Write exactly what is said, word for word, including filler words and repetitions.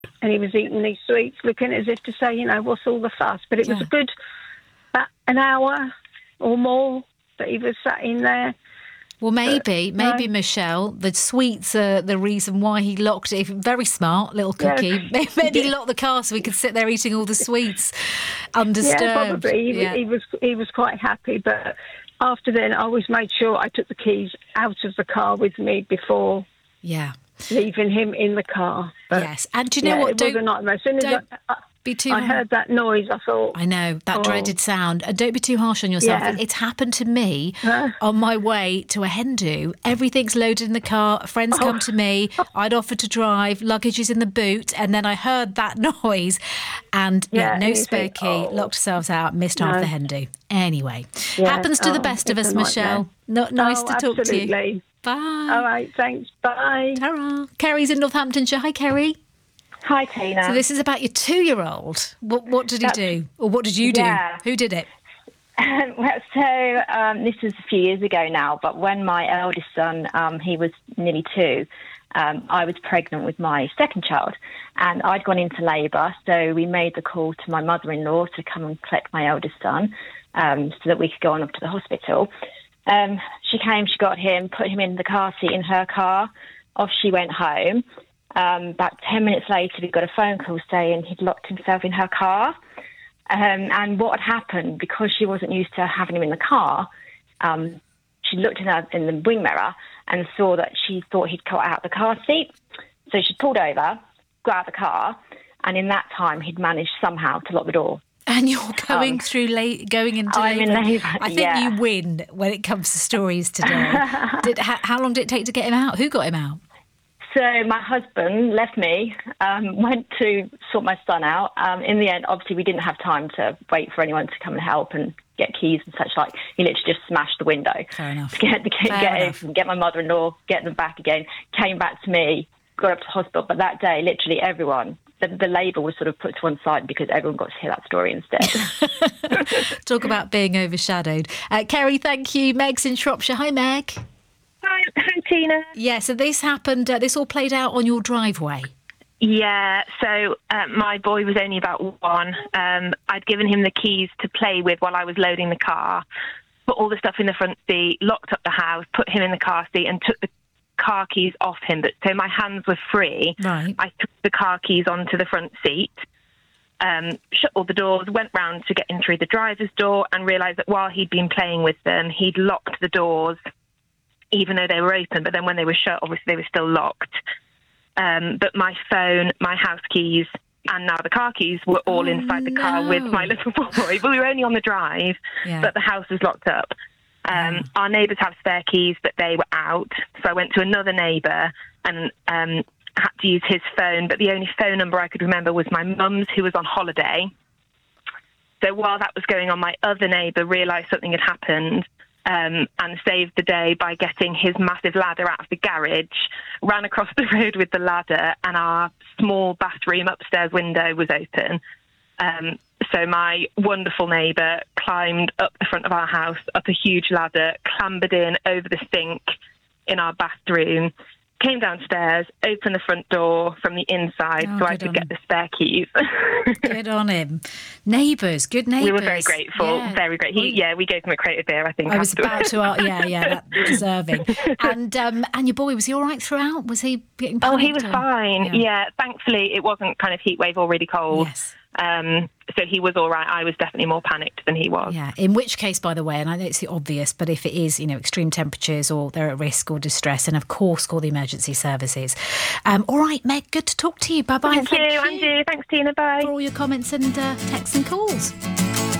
and he was eating these sweets, looking as if to say, you know, what's all the fuss? But it was Yeah. a good about an hour or more that he was sat in there. Well, maybe, But, maybe, no. Michelle, the sweets are the reason why he locked it. Very smart little Yeah. cookie. Maybe he locked the car so we could sit there eating all the sweets undisturbed. Yeah, probably. He, Yeah. he was he was quite happy. But after then, I always made sure I took the keys out of the car with me before Yeah. leaving him in the car. But, Yes. And do you know yeah, what? it was Don't, a nightmare. As soon as don't I, I, be too I heard that noise, I thought... I know, that oh. dreaded sound. And don't be too harsh on yourself. Yeah. It's happened to me Huh? on my way to a hen do. Everything's loaded in the car. Friends Oh. come to me. I'd offered to drive. Luggage is in the boot. And then I heard that noise. And yeah, Yeah, no and you spare think, key. oh. Locked ourselves out. Missed half No. the hen do. Anyway, Yeah. happens to the Oh, best of it's us, a nightmare. Michelle. Not nice Oh, to talk to you. absolutely. Bye. All right, thanks. Bye. Ta-ra. Kerry's in Northamptonshire. Hi, Kerry. Hi, Tina. So this is about your two-year-old. What, what did he That's- do? Or what did you do? Yeah. Who did it? Well, so um, this was a few years ago now, but when my eldest son, um, he was nearly two, um, I was pregnant with my second child, and I'd gone into labour, so we made the call to my mother-in-law to come and collect my eldest son um, so that we could go on up to the hospital. Um, she came, she got him, put him in the car seat in her car, off she went home. Um, about ten minutes later, we got a phone call saying he'd locked himself in her car. Um, and what had happened, because she wasn't used to having him in the car, um, she looked in, her, in the wing mirror and saw that she thought he'd got out the car seat. So she pulled over, got out the car, and in that time, he'd managed somehow to lock the door. And you're going Um, through la- going into I'm in labour. labour, I think yeah. you win when it comes to stories today. did, how, how long did it take to get him out? Who got him out? So my husband left me, um, went to sort my son out. Um, in the end, obviously, we didn't have time to wait for anyone to come and help and get keys and such like. He literally just smashed the window. Fair enough. To get, to get, Fair get enough. him, get my mother-in-law, get them back again. Came back to me, got up to the hospital. But that day, literally everyone, the, the labour was sort of put to one side because everyone got to hear that story instead. Talk about being overshadowed. Uh, Kerry, thank you. Meg's in Shropshire. Hi, Meg. Hi, hi, Tina. Yeah, so this happened, uh, this all played out on your driveway. Yeah, so uh, my boy was only about one. Um, I'd given him the keys to play with while I was loading the car, put all the stuff in the front seat, locked up the house, put him in the car seat and took the car keys off him. But so my hands were free. Right. I took the car keys onto the front seat, um, shut all the doors, went round to get in through the driver's door and realised that while he'd been playing with them, he'd locked the doors even though they were open, but then when they were shut, obviously they were still locked. Um, but my phone, my house keys, and now the car keys were all Oh, inside the car no. with my little boy. But we were only on the drive, Yeah. but the house was locked up. Um, Our neighbours have spare keys, but they were out. So I went to another neighbour and um, had to use his phone, but the only phone number I could remember was my mum's, who was on holiday. So while that was going on, my other neighbour realised something had happened um, and saved the day by getting his massive ladder out of the garage, ran across the road with the ladder, and our small bathroom upstairs window was open. Um, so my wonderful neighbour climbed up the front of our house, up a huge ladder, clambered in over the sink in our bathroom, came downstairs, opened the front door from the inside Oh, so I good could on get him. the spare keys. Good on him. Neighbours, good neighbours. We were very grateful, Yeah. very great. He, yeah, we gave him a crate of beer, I think. I was afterwards. about to, uh, yeah, yeah, that, deserving. And um, and your boy, was he all right throughout? Was he getting Oh, panicked? he was or- fine. Yeah. thankfully it wasn't kind of heat wave or really cold. Yes. Um, so he was all right. I was definitely more panicked than he was. Yeah, in which case, by the way, and I know it's the obvious, but if it is, you know, extreme temperatures or they're at risk or distress, and of course call the emergency services. Um, all right, Meg, good to talk to you. Bye-bye. Thank, you, Andrew. Thanks, Tina. Bye. For all your comments and uh, texts and calls.